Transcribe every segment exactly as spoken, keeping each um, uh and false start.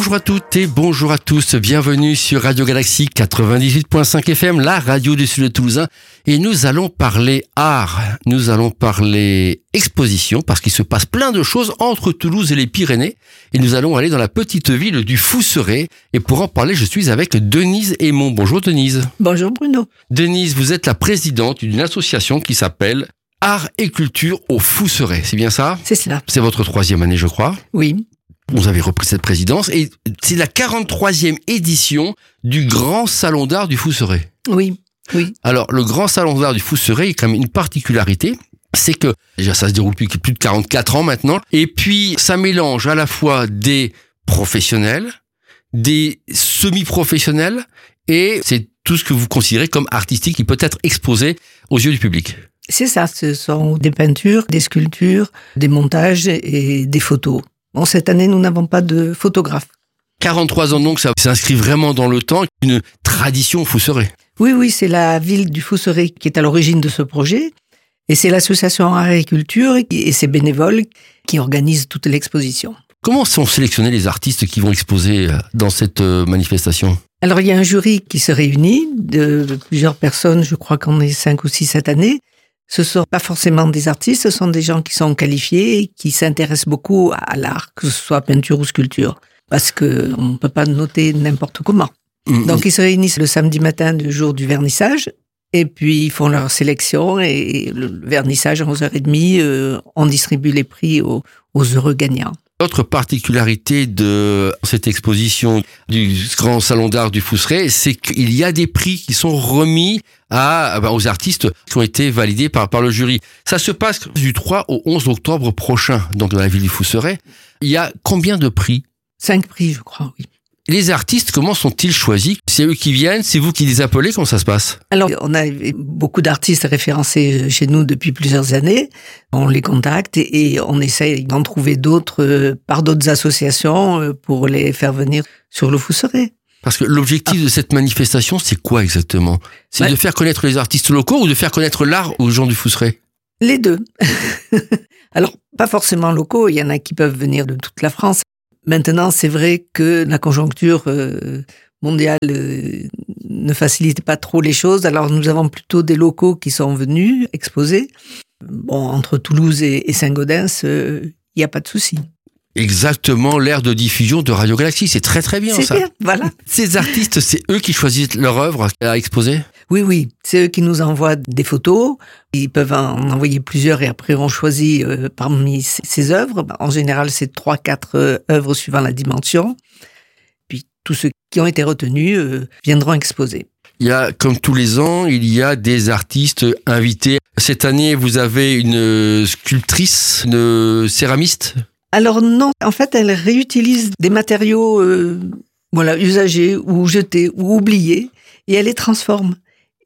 Bonjour à toutes et bonjour à tous, bienvenue sur Radio Galaxie quatre-vingt-dix-huit virgule cinq F M, la radio du Sud de Toulousain. Et nous allons parler art, nous allons parler exposition, parce qu'il se passe plein de choses entre Toulouse et les Pyrénées. Et nous allons aller dans la petite ville du Fousseret. Et pour en parler, je suis avec Denise Aymon. Bonjour Denise. Bonjour Bruno. Denise, vous êtes la présidente d'une association qui s'appelle Art et Culture au Fousseret, c'est bien ça? C'est cela. C'est votre troisième année, je crois. Oui. Vous avez repris cette présidence et c'est la quarante-troisième édition du Grand Salon d'Art du Fousseret. Oui, oui. Alors, le Grand Salon d'Art du Fousseret est quand même une particularité, c'est que, déjà, ça se déroule depuis plus de quarante-quatre ans maintenant, et puis ça mélange à la fois des professionnels, des semi-professionnels, et c'est tout ce que vous considérez comme artistique qui peut être exposé aux yeux du public. C'est ça, ce sont des peintures, des sculptures, des montages et des photos. Bon, cette année, nous n'avons pas de photographe. quarante-trois ans donc, ça s'inscrit vraiment dans le temps, une tradition au Fousseret. Oui, oui, c'est la ville du Fousseret qui est à l'origine de ce projet. Et c'est l'association Art et Culture et ses bénévoles qui organisent toute l'exposition. Comment sont sélectionnés les artistes qui vont exposer dans cette manifestation? Alors, il y a un jury qui se réunit de plusieurs personnes, je crois qu'on est cinq ou six cette année. Ce ne sont pas forcément des artistes, ce sont des gens qui sont qualifiés et qui s'intéressent beaucoup à l'art, que ce soit peinture ou sculpture, parce qu'on ne peut pas noter n'importe comment. Mmh. Donc ils se réunissent le samedi matin du jour du vernissage, et puis ils font leur sélection, et le vernissage à onze heures trente, euh, on distribue les prix aux, aux heureux gagnants. L'autre particularité de cette exposition du Grand Salon d'Art du Fousseret, c'est qu'il y a des prix qui sont remis à, aux artistes qui ont été validés par, par le jury. Ça se passe du trois au onze octobre prochain, donc dans la ville du Fousseret. Il y a combien de prix? Cinq prix, je crois, oui. Les artistes, comment sont-ils choisis? C'est eux qui viennent? C'est vous qui les appelez? Comment ça se passe? Alors, on a beaucoup d'artistes référencés chez nous depuis plusieurs années. On les contacte et on essaye d'en trouver d'autres par d'autres associations pour les faire venir sur le Fousseret. Parce que l'objectif ah. de cette manifestation, c'est quoi exactement? C'est ouais. de faire connaître les artistes locaux ou de faire connaître l'art aux gens du Fousseret? Les deux. Alors, pas forcément locaux, il y en a qui peuvent venir de toute la France. Maintenant, c'est vrai que la conjoncture euh, mondiale euh, ne facilite pas trop les choses. Alors, nous avons plutôt des locaux qui sont venus exposer. Bon, entre Toulouse et, et Saint-Gaudens, il euh, n'y a pas de souci. Exactement l'aire de diffusion de Radio Galaxie. C'est très très bien c'est ça. Bien, voilà. Ces artistes, c'est eux qui choisissent leur œuvre à exposer? Oui, oui. C'est eux qui nous envoient des photos. Ils peuvent en envoyer plusieurs et après on choisit euh, parmi ces œuvres. En général, c'est trois, quatre euh, œuvres suivant la dimension. Puis tous ceux qui ont été retenus euh, viendront exposer. Il y a, comme tous les ans, il y a des artistes invités. Cette année, vous avez une sculptrice, une céramiste? Alors non, en fait, elle réutilise des matériaux euh, voilà, usagés ou jetés ou oubliés et elle les transforme.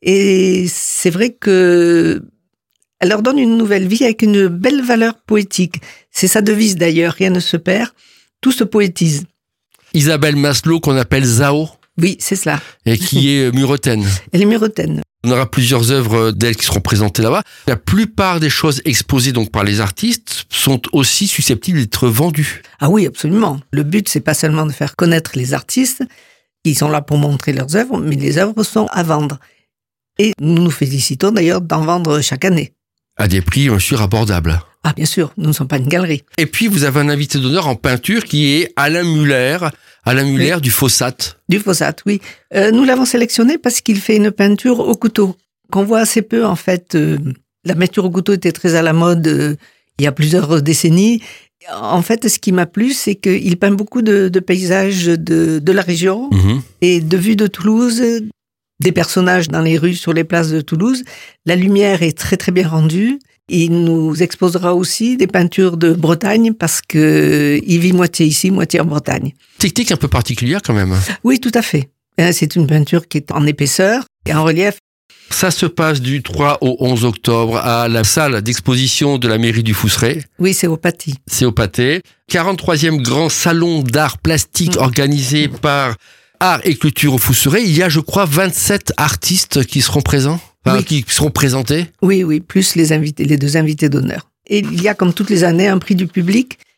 Et c'est vrai que elle leur donne une nouvelle vie avec une belle valeur poétique. C'est sa devise d'ailleurs, rien ne se perd, tout se poétise. Isabelle Maslow, qu'on appelle Zao. Oui, c'est cela. Et qui est muretaine. Elle est muretaine. On aura plusieurs œuvres d'elle qui seront présentées là-bas. La plupart des choses exposées donc par les artistes sont aussi susceptibles d'être vendues. Ah oui, absolument. Le but, c'est pas seulement de faire connaître les artistes, ils sont là pour montrer leurs œuvres, mais les œuvres sont à vendre. Et nous nous félicitons d'ailleurs d'en vendre chaque année. À des prix, bien sûr, abordables. Ah, bien sûr, nous ne sommes pas une galerie. Et puis, vous avez un invité d'honneur en peinture qui est Alain Muller, Alain Muller oui. du Fossat. Du Fossat, oui. Euh, nous l'avons sélectionné parce qu'il fait une peinture au couteau, qu'on voit assez peu, en fait. Euh, la peinture au couteau était très à la mode euh, il y a plusieurs décennies. En fait, ce qui m'a plu, c'est qu'il peint beaucoup de, de paysages de, de la région mmh. et de vues de Toulouse, des personnages dans les rues, sur les places de Toulouse. La lumière est très, très bien rendue. Il nous exposera aussi des peintures de Bretagne parce que il vit moitié ici, moitié en Bretagne. Technique un peu particulière quand même. Oui, tout à fait. C'est une peinture qui est en épaisseur et en relief. Ça se passe du trois au onze octobre à la salle d'exposition de la mairie du Fousseret. Oui, c'est au Paty. C'est au Pathé. quarante-troisième grand salon d'art plastique mmh. organisé par Art et Culture au Fousseret. Il y a, je crois, vingt-sept artistes qui seront présents. Enfin, oui. qui seront présentés. Oui, oui, plus les invités, les deux invités d'honneur. Et il y a, comme toutes les années, un prix du public,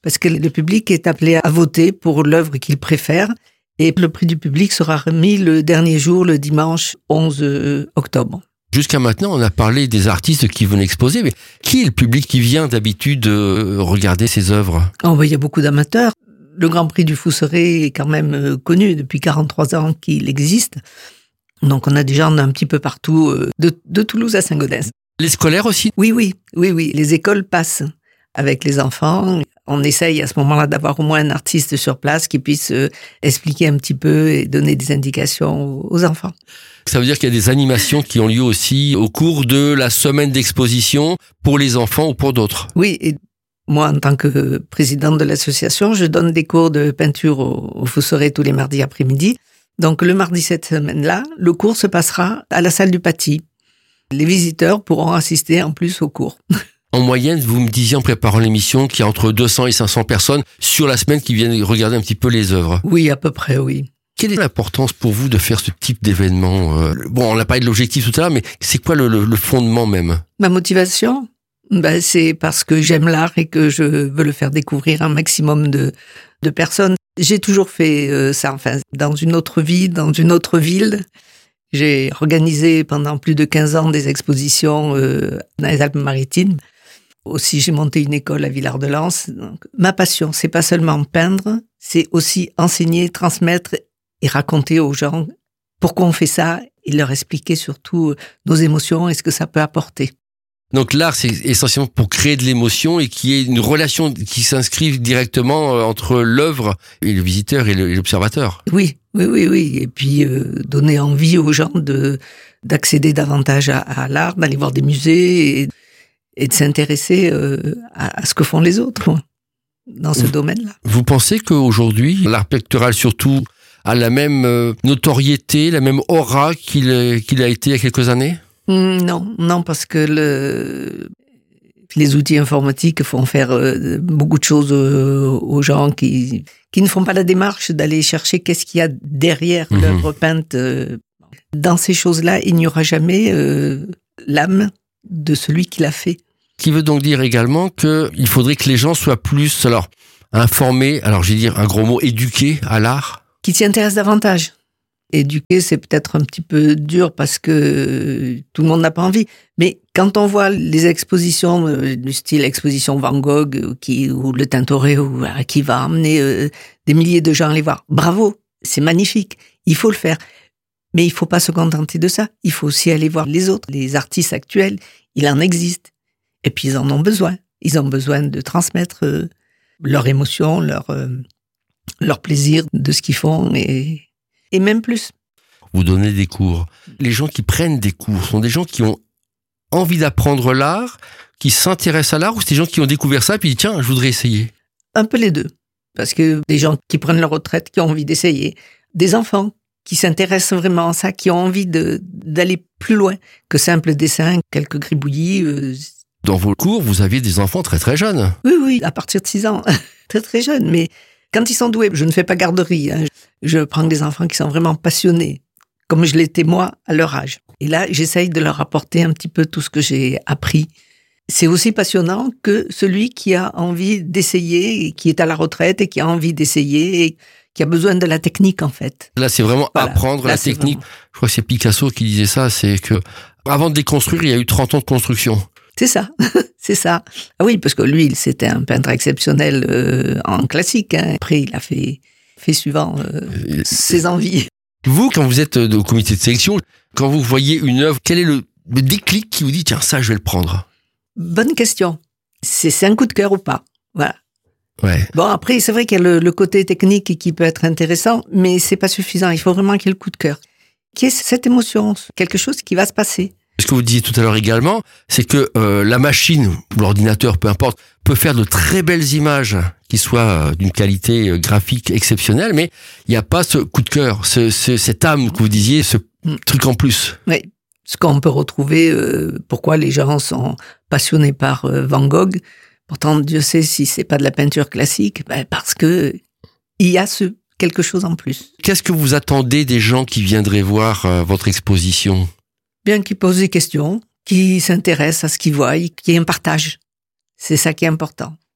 parce que le public est appelé à voter pour l'œuvre qu'il préfère. Et le prix du public sera remis le dernier jour, le dimanche onze octobre. Jusqu'à maintenant, on a parlé des artistes qui venaient exposer, mais qui est le public qui vient d'habitude regarder ces œuvres ? Oh, ben, il y a beaucoup d'amateurs. Le Grand Prix du Fousseret est quand même connu depuis quarante-trois ans qu'il existe. Donc on a des gens un petit peu partout, de, de Toulouse à Saint-Gaudens. Les scolaires aussi ? Oui, oui, oui, oui. Les écoles passent avec les enfants. On essaye à ce moment-là d'avoir au moins un artiste sur place qui puisse euh, expliquer un petit peu et donner des indications aux enfants. Ça veut dire qu'il y a des animations qui ont lieu aussi au cours de la semaine d'exposition pour les enfants ou pour d'autres. Oui, et moi, en tant que présidente de l'association, je donne des cours de peinture au, au Fousseret tous les mardis après-midi. Donc le mardi cette semaine-là, le cours se passera à la salle du Paty. Les visiteurs pourront assister en plus au cours. En moyenne, vous me disiez en préparant l'émission qu'il y a entre deux cents et cinq cents personnes sur la semaine qui viennent regarder un petit peu les œuvres. Oui, à peu près, oui. Quelle est l'importance pour vous de faire ce type d'événement ? Bon, on n'a pas parlé de l'objectif tout à l'heure, mais c'est quoi le, le, le fondement même ? Ma motivation ? Ben, c'est parce que j'aime l'art et que je veux le faire découvrir un maximum de, de personnes. J'ai toujours fait euh, ça, enfin, dans une autre vie, dans une autre ville. J'ai organisé pendant plus de quinze ans des expositions euh, dans les Alpes-Maritimes. Aussi, j'ai monté une école à Villard-de-Lans. Donc, ma passion, c'est pas seulement peindre, c'est aussi enseigner, transmettre et raconter aux gens pourquoi on fait ça et leur expliquer surtout nos émotions et ce que ça peut apporter. Donc l'art, c'est essentiellement pour créer de l'émotion et qu'il y ait une relation qui s'inscrive directement entre l'œuvre et le visiteur et l'observateur. Oui, oui, oui, oui. Et puis euh, donner envie aux gens de d'accéder davantage à, à l'art, d'aller voir des musées et, et de s'intéresser euh, à, à ce que font les autres dans ce vous, domaine-là. Vous pensez qu'aujourd'hui, l'art pictural surtout a la même euh, notoriété, la même aura qu'il, qu'il a été il y a quelques années ? Non, non, parce que le, les outils informatiques font faire euh, beaucoup de choses euh, aux gens qui, qui ne font pas la démarche d'aller chercher qu'est-ce qu'il y a derrière mmh. l'œuvre peinte. Dans ces choses-là, il n'y aura jamais euh, l'âme de celui qui l'a fait. Ce qui veut donc dire également qu'il faudrait que les gens soient plus alors, informés, alors je vais dire un gros mot, éduqués à l'art. Qui s'y intéressent davantage. Éduquer, c'est peut-être un petit peu dur parce que tout le monde n'a pas envie. Mais quand on voit les expositions du style exposition Van Gogh qui, ou le Tintoretto qui va emmener euh, des milliers de gens à les voir, bravo, c'est magnifique, il faut le faire. Mais il ne faut pas se contenter de ça. Il faut aussi aller voir les autres, les artistes actuels. Il en existe. Et puis ils en ont besoin. Ils ont besoin de transmettre euh, leur émotion, leur, euh, leur plaisir de ce qu'ils font et... Et même plus. Vous donnez des cours. Les gens qui prennent des cours sont des gens qui ont envie d'apprendre l'art, qui s'intéressent à l'art, ou c'est des gens qui ont découvert ça et puis disent tiens, je voudrais essayer. Un peu les deux. Parce que des gens qui prennent leur retraite, qui ont envie d'essayer. Des enfants qui s'intéressent vraiment à ça, qui ont envie de, d'aller plus loin que simple dessin, quelques gribouillis. Euh... Dans vos cours, vous aviez des enfants très très jeunes. Oui, oui, à partir de six ans. Très très jeunes, mais... Quand ils sont doués, je ne fais pas garderie. Hein. Je prends des enfants qui sont vraiment passionnés, comme je l'étais moi à leur âge. Et là, j'essaye de leur apporter un petit peu tout ce que j'ai appris. C'est aussi passionnant que celui qui a envie d'essayer, et qui est à la retraite et qui a envie d'essayer, et qui a besoin de la technique en fait. Là, c'est vraiment voilà. apprendre là, la technique. Vraiment... Je crois que c'est Picasso qui disait ça, c'est que avant de déconstruire, il y a eu trente ans de construction. C'est ça, c'est ça. Ah oui, parce que lui, c'était un peintre exceptionnel euh, en classique. Hein. Après, il a fait, fait suivant euh, ses envies. Vous, quand vous êtes au comité de sélection, quand vous voyez une œuvre, quel est le, le déclic qui vous dit, tiens, ça, je vais le prendre ? Bonne question. C'est, c'est un coup de cœur ou pas ? Voilà. Ouais. Bon, après, c'est vrai qu'il y a le, le côté technique qui peut être intéressant, mais c'est pas suffisant. Il faut vraiment qu'il y ait le coup de cœur. Qu'il y ait cette émotion, quelque chose qui va se passer. Ce que vous disiez tout à l'heure également, c'est que euh, la machine ou l'ordinateur, peu importe, peut faire de très belles images qui soient d'une qualité graphique exceptionnelle, mais il n'y a pas ce coup de cœur, ce, ce, cette âme que vous disiez, ce mmh. truc en plus. Oui, ce qu'on peut retrouver, euh, pourquoi les gens sont passionnés par euh, Van Gogh. Pourtant, Dieu sait si c'est pas de la peinture classique, ben parce que il y a ce quelque chose en plus. Qu'est-ce que vous attendez des gens qui viendraient voir euh, votre exposition ? Bien qu'ils posent des questions, qu'ils s'intéressent à ce qu'ils voient, qu'il y ait un partage. C'est ça qui est important.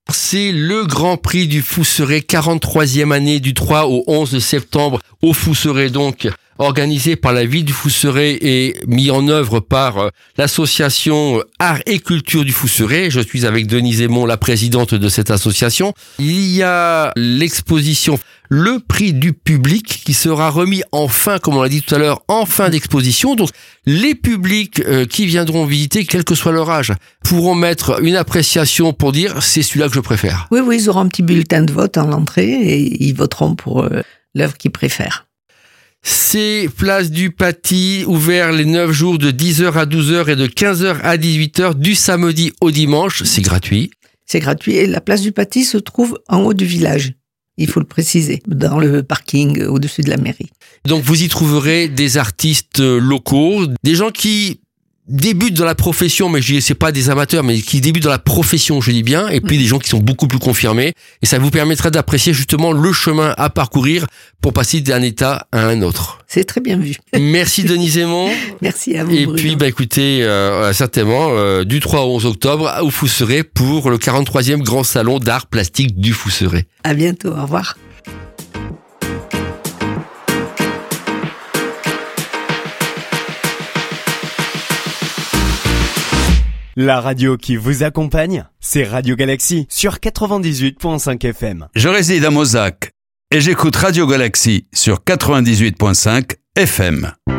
C'est le Grand Prix du Fousseret, quarante-troisième année du trois au onze septembre au Fousseret donc, organisé par la ville du Fousseret et mis en œuvre par l'association Art et Culture du Fousseret. Je suis avec Denise Aymon, la présidente de cette association. Il y a l'exposition Le Prix du Public qui sera remis en fin, comme on l'a dit tout à l'heure, en fin d'exposition. Donc les publics euh, qui viendront visiter, quel que soit leur âge, pourront mettre une appréciation pour dire c'est celui-là que je préfère. Oui, oui, ils auront un petit bulletin de vote en entrée et ils voteront pour euh, l'œuvre qu'ils préfèrent. C'est place du Paty, ouvert les neuf jours de dix heures à douze heures et de quinze heures à dix-huit heures du samedi au dimanche. C'est gratuit. C'est gratuit et la place du Paty se trouve en haut du village. Il faut le préciser, dans le parking au-dessus de la mairie. Donc vous y trouverez des artistes locaux, des gens qui débutent dans la profession, mais je dis c'est pas des amateurs, mais qui débutent dans la profession, je dis bien, et puis des gens qui sont beaucoup plus confirmés, et ça vous permettra d'apprécier justement le chemin à parcourir pour passer d'un état à un autre. C'est très bien vu. Merci Denise Aymon. Merci à vous. Et Bruno. puis bah écoutez, euh, certainement euh, du trois au onze octobre au Fousseret pour le quarante-troisième Grand Salon d'Art Plastique du Fousseret. À bientôt, au revoir. La radio qui vous accompagne, c'est Radio Galaxy sur quatre-vingt-dix-huit virgule cinq F M. Je réside à Mozac et j'écoute Radio Galaxy sur quatre-vingt-dix-huit virgule cinq F M.